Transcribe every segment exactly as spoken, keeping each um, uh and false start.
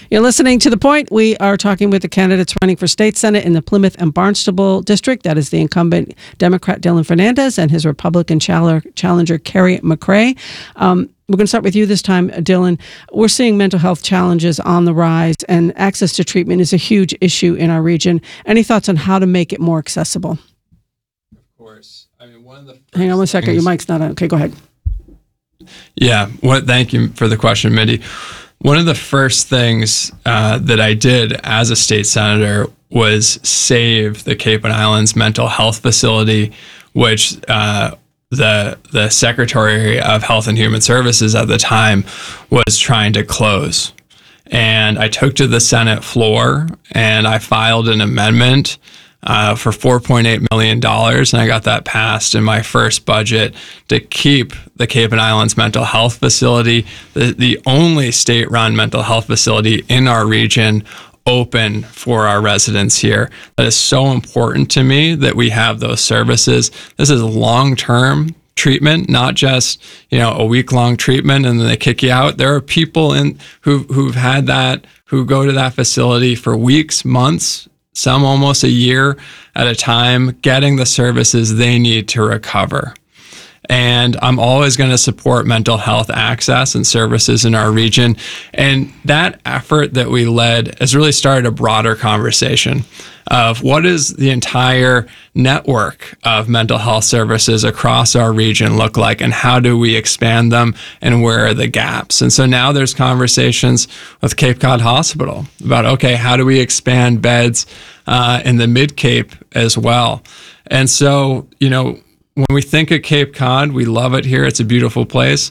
You're listening to The Point. We are talking with the candidates running for state senate in the Plymouth and Barnstable district. That is the incumbent Democrat Dylan Fernandez and his Republican challenger Kerry McCray. Um, we're going to start with you this time, Dylan. We're seeing mental health challenges on the rise, and access to treatment is a huge issue in our region. Any thoughts on how to make it more accessible? Of course. I mean, one of the Hang on one second. Your mic's not on. Okay, go ahead. Yeah. What? Thank you for the question, Mindy. One of the first things uh, that I did as a state senator was save the Cape and Islands mental health facility, which uh, the the Secretary of Health and Human Services at the time was trying to close. And I took to the Senate floor and I filed an amendment uh, for four point eight million dollars, and I got that passed in my first budget to keep the Cape and Islands Mental Health Facility, the, the only state-run mental health facility in our region, open for our residents here. That is so important to me that we have those services. This is long-term treatment, not just, you know, a week-long treatment and then they kick you out. There are people in who who've had that, who go to that facility for weeks, months, some almost a year at a time, getting the services they need to recover. And I'm always going to support mental health access and services in our region. And that effort that we led has really started a broader conversation of what is the entire network of mental health services across our region look like, and how do we expand them, and where are the gaps? And so now there's conversations with Cape Cod Hospital about, okay, how do we expand beds uh, in the Mid-Cape as well? And so, you know, when we think of Cape Cod, we love it here. It's a beautiful place.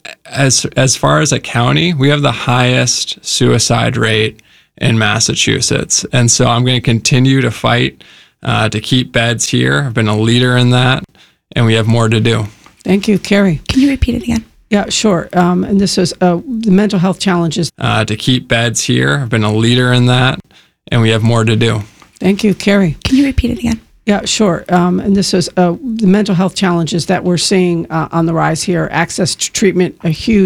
As as far as a county, we have the highest suicide rate in Massachusetts. And so I'm going to continue to fight uh, to keep beds here. I've been a leader in that, and we have more to do. Thank you, Kerry. Can you repeat it again? Yeah, sure. Um, and this is uh, the mental health challenges. Uh, to keep beds here. I've been a leader in that, and we have more to do. Thank you, Kerry. Can you repeat it again? Yeah, sure. Um, and this is uh, the mental health challenges that we're seeing uh, on the rise here. Access to treatment, a huge